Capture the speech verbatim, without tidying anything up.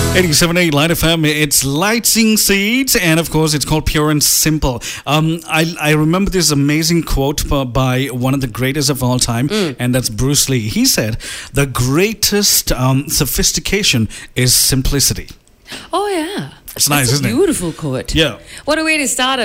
eighty-seven point eight Light F M, it's Lightning Seeds, and of course it's called Pure and Simple. Um, I, I remember this amazing quote by one of the greatest of all time, mm. and that's Bruce Lee. He said, the greatest um, sophistication is simplicity. Oh, yeah. It's nice, That's isn't a beautiful quote. it? Yeah. What a way to start a